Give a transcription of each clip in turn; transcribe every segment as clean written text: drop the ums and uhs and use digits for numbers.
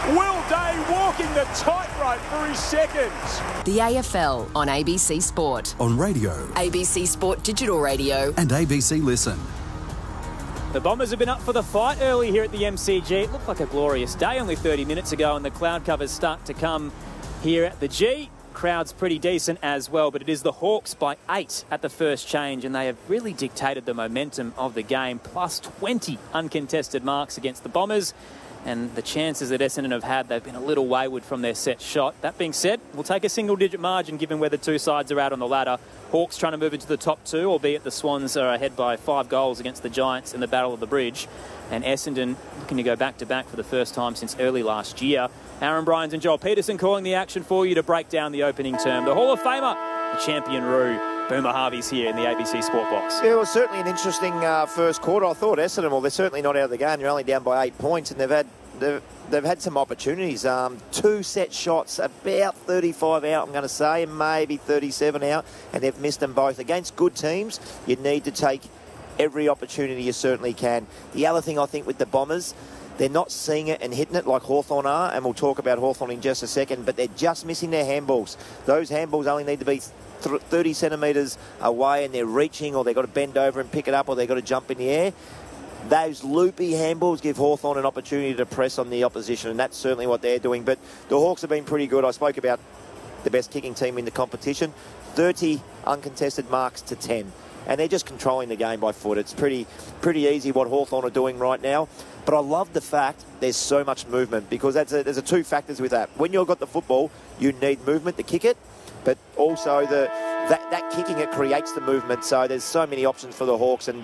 Will Day walking the tightrope for his second. The AFL on ABC Sport. On radio, ABC Sport Digital Radio. and ABC Listen. The Bombers have been up for the fight early here at the MCG. It looked like a glorious day only 30 minutes ago, and the cloud covers start to come here at the G. Crowd's pretty decent as well, but it is the Hawks by 8 at the first change, and they have really dictated the momentum of the game. Plus 20 uncontested marks against the Bombers, and the chances that Essendon have had, they've been a little wayward from their set shot. That being said, we'll take a single-digit margin given where the two sides are out on the ladder. Hawks trying to move into the top two, albeit the Swans are ahead by 5 goals against the Giants in the Battle of the Bridge. And Essendon looking to go back-to-back for the first time since early last year. Aaron Bryans and Joel Peterson calling the action for you to break down the opening term. The Hall of Famer, the champion Roo, Boomer Harvey's here in the ABC Sport Box. Yeah, it was certainly an interesting first quarter. I thought Essendon, well, they're certainly not out of the game. They're only down by 8 points, and they've had some opportunities. 2 set shots, about 35 out, I'm going to say, and maybe 37 out, and they've missed them both. Against good teams, you need to take every opportunity you certainly can. The other thing I think with the Bombers, they're not seeing it and hitting it like Hawthorn are, and we'll talk about Hawthorn in just a second, but they're just missing their handballs. Those handballs only need to be 30 centimetres away, and they're reaching, or they've got to bend over and pick it up, or they've got to jump in the air. Those loopy handballs give Hawthorn an opportunity to press on the opposition, and that's certainly what they're doing. But the Hawks have been pretty good. I spoke about the best kicking team in the competition. 30 uncontested marks to 10. And they're just controlling the game by foot. It's pretty easy what Hawthorn are doing right now. But I love the fact there's so much movement, because there's two factors with that. When you've got the football, you need movement to kick it, but also that kicking it creates the movement. So there's so many options for the Hawks, and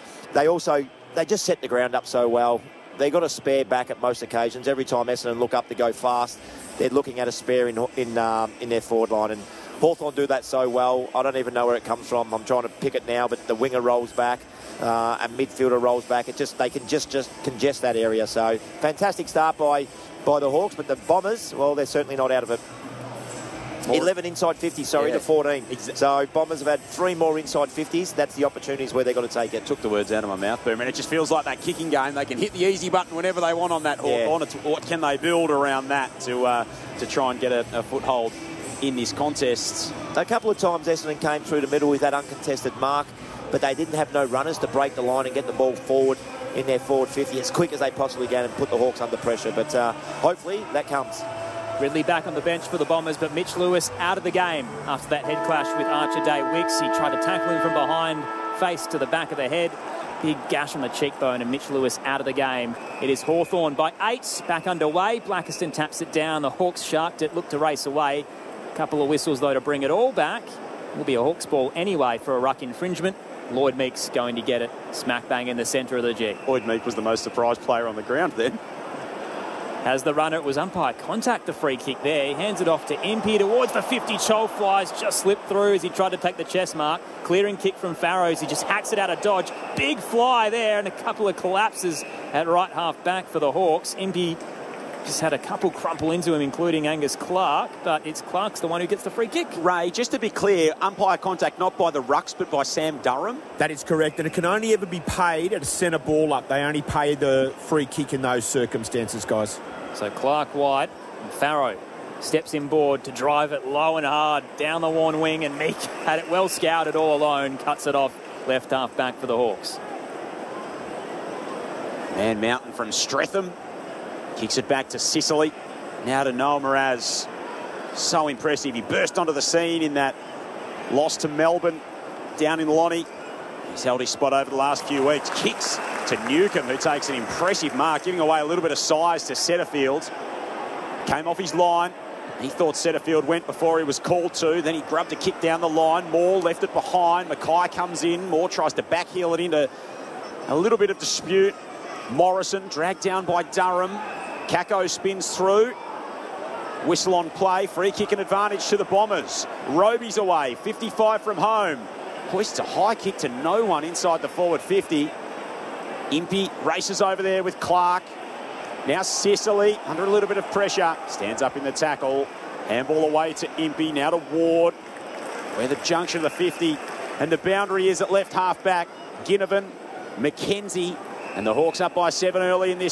they just set the ground up so well. They got a spare back at most occasions. Every time Essendon look up to go fast, they're looking at a spare in their forward line, and Hawthorn do that so well. I don't even know where it comes from. I'm trying to pick it now, but the winger rolls back, and midfielder rolls back. They can just congest that area. So fantastic start by the Hawks, but the Bombers, well, they're certainly not out of it. 11 inside 50, to 14. So Bombers have had 3 more inside 50s. That's the opportunities where they've got to take it. Took the words out of my mouth, Boomer. And it just feels like that kicking game. They can hit the easy button whenever they want on that. What can they build around that to try and get a foothold in this contest? A couple of times Essendon came through the middle with that uncontested mark, but they didn't have no runners to break the line and get the ball forward in their forward 50 as quick as they possibly can and put the Hawks under pressure. But hopefully that comes. Ridley back on the bench for the Bombers, but Mitch Lewis out of the game after that head clash with Archer Day Wicks. He tried to tackle him from behind, face to the back of the head. Big gash on the cheekbone, and Mitch Lewis out of the game. It is Hawthorn by 8, back underway. Blackiston taps it down. The Hawks sharked it, looked to race away. A couple of whistles, though, to bring it all back. Will be a Hawks ball anyway for a ruck infringement. Lloyd Meeks going to get it smack bang in the centre of the G. Lloyd Meek was the most surprised player on the ground then. Has the runner, it was umpire contact, the free kick there. He hands it off to Impey towards the 50. Chol flies, just slipped through as he tried to take the chest mark. Clearing kick from Farrows. He just hacks it out of dodge. Big fly there, and a couple of collapses at right half back for the Hawks. Impey just had a couple crumple into him, including Angus Clark, but it's Clark's the one who gets the free kick. Ray, just to be clear, umpire contact not by the rucks but by Sam Durham? That is correct, and it can only ever be paid at a centre ball up. They only pay the free kick in those circumstances, guys. So Clark White and Farrow steps inboard to drive it low and hard down the worn wing, and Meek had it well scouted all alone, cuts it off left half back for the Hawks. Man Mountain from Streatham kicks it back to Sicily. Now to Noah Mraz. So impressive. He burst onto the scene in that loss to Melbourne down in Lonnie. He's held his spot over the last few weeks. Kicks to Newcomb, who takes an impressive mark, giving away a little bit of size to Setterfield. Came off his line. He thought Setterfield went before he was called to. Then he grabbed a kick down the line. Moore left it behind. Mackay comes in. Moore tries to backheel it into a little bit of dispute. Morrison dragged down by Durham. Kako spins through. Whistle on play. Free kick and advantage to the Bombers. Roby's away. 55 from home. Hoists a high kick to no one inside the forward 50. Impey races over there with Clark. Now Sicily under a little bit of pressure. Stands up in the tackle. Handball away to Impey. Now to Ward. Where the junction of the 50 and the boundary is at left half back. Ginnivan, McKenzie, and the Hawks up by 7 early in this